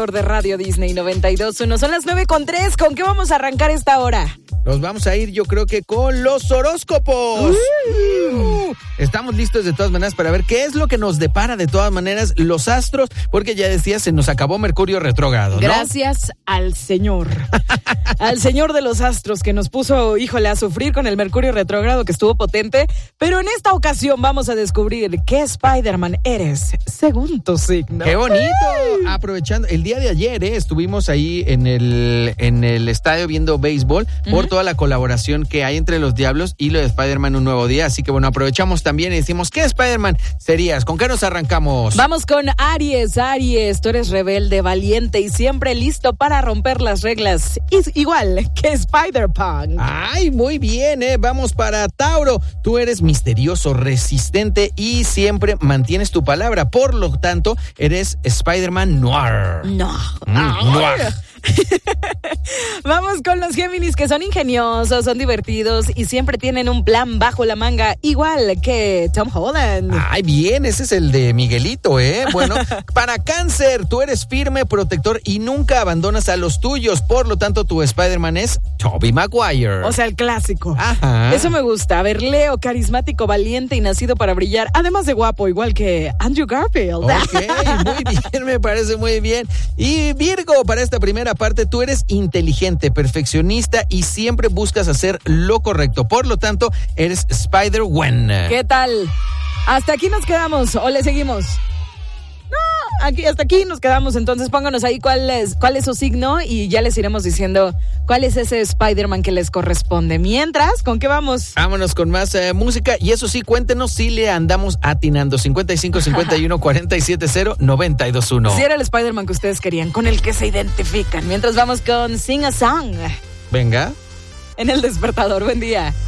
despertador de Radio Disney 92.1. Son las 9:03. ¿Con qué vamos a arrancar esta hora? Nos vamos a ir, yo creo que con los horóscopos. Estamos listos de todas maneras para ver qué es lo que nos depara de todas maneras los astros, porque ya decía, se nos acabó Mercurio retrógrado, ¿no? Gracias al Señor. Al Señor de los astros que nos puso, híjole, a sufrir con el Mercurio retrógrado que estuvo potente. Pero en esta ocasión vamos a descubrir qué Spider-Man eres según tu signo. ¡Qué bonito! Aprovechando, el día de ayer estuvimos ahí en el estadio viendo béisbol por toda la colaboración que hay entre los Diablos y lo de Spider-Man Un Nuevo Día. Así que bueno, aprovechamos también y decimos, ¿qué Spider-Man serías? ¿Con qué nos arrancamos? Vamos con Aries. Aries, tú eres rebelde, valiente y siempre listo para romper las reglas. Igual que Spider-Punk. ¡Ay, muy bien! Vamos para Tauro. Tú eres misterioso, resistente y siempre mantienes tu palabra. Por lo tanto, eres Spider-Man Noir. Noir. Vamos con los Géminis, que son ingeniosos, son divertidos y siempre tienen un plan bajo la manga, igual que Tom Holland. Ay, bien, ese es el de Miguelito, Bueno, para Cáncer, tú eres firme, protector y nunca abandonas a los tuyos. Por lo tanto, tu Spider-Man es Tobey Maguire. O sea, el clásico. Ajá. Eso me gusta. A ver, Leo, carismático, valiente y nacido para brillar, además de guapo, igual que Andrew Garfield. Ok, muy bien, me parece muy bien. Y Virgo, para esta primera parte, tú eres inteligente, perfeccionista y siempre buscas hacer lo correcto. Por lo tanto, eres Spider-Gwen. ¿Qué tal? ¿Hasta aquí nos quedamos o le seguimos? No, hasta aquí nos quedamos. Entonces pónganos ahí cuál es su signo y ya les iremos diciendo cuál es ese Spider-Man que les corresponde. Mientras, ¿con qué vamos? Vámonos con más música y eso sí, cuéntenos si le andamos atinando. 55 51 47 0 92 1. Si era el Spider-Man que ustedes querían, con el que se identifican. Mientras vamos con Sing a Song. Venga. En el despertador, buen día.